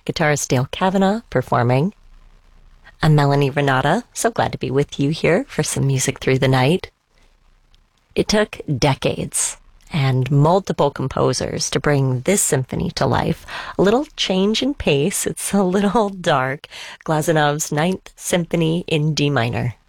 guitarist Dale Kavanagh performing. I'm Melanie Renata, so glad to be with you here for some music through the night. It took decades and multiple composers to bring this symphony to life. A little change in pace, it's a little dark. Glazunov's Ninth Symphony in D minor.